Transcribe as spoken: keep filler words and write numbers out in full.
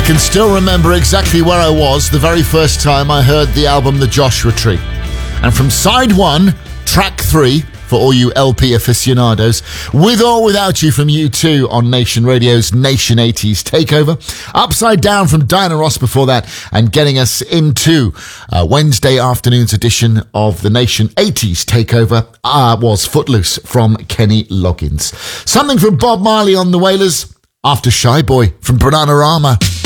can still remember exactly where I was the very first time I heard the album The Joshua Tree. And from side one, track three, for all you L P aficionados, With or Without You from U two on Nation Radio's Nation eighties Takeover, Upside Down from Diana Ross before that, and getting us into uh, Wednesday afternoon's edition of the Nation eighties Takeover uh, was Footloose from Kenny Loggins. Something from Bob Marley on the Wailers, after Shy Boy from Bananarama.